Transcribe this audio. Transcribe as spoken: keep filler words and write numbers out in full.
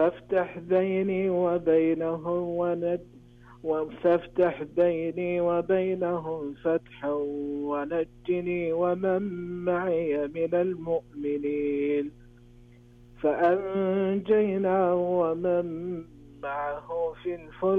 فافتح بيني وبينهم ونج فافتح بيني وبينهم فتحا ونجني ومن معي من المؤمنين. فأنجيناه ومن معه في الفلك